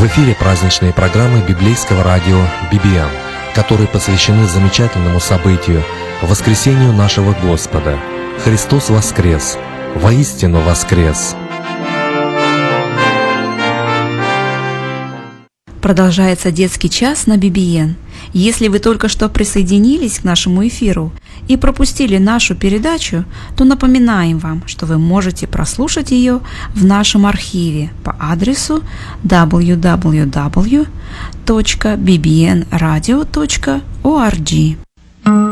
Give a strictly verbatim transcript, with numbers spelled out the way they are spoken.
В эфире праздничные программы библейского радио би би эн, которые посвящены замечательному событию – воскресению нашего Господа. Христос воскрес! Воистину воскрес! Продолжается детский час на би би эн. Если вы только что присоединились к нашему эфиру и пропустили нашу передачу, то напоминаем вам, что вы можете прослушать ее в нашем архиве по адресу дабл ю дабл ю дабл ю точка би би эн радио точка орг.